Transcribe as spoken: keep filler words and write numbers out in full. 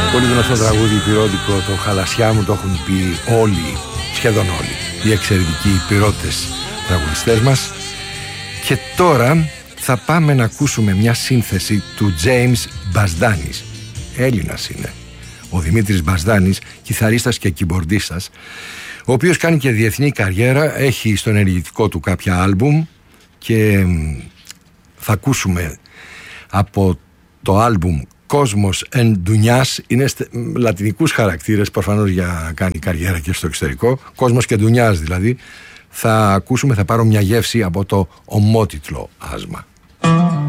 Πολύ γνωστό τραγούδι υπηρώτικο, το «Χαλασιά μου», το έχουν πει όλοι, σχεδόν όλοι, οι εξαιρετικοί υπηρώτες τραγουδιστές μας. Και τώρα θα πάμε να ακούσουμε μια σύνθεση του James Μπασδάνης. Έλληνας είναι ο Δημήτρης Μπασδάνης, κιθαρίστας και κιμπορντίστας, ο οποίος κάνει και διεθνή καριέρα, έχει στο ενεργητικό του κάποια άλμπουμ και θα ακούσουμε από το άλμπουμ Κόσμος εν Ντουνιάς. Είναι λατινικούς χαρακτήρες, προφανώς για να κάνει καριέρα και στο εξωτερικό. Κόσμος και Ντουνιάς δηλαδή. Θα ακούσουμε, θα πάρω μια γεύση από το ομότιτλο άσμα.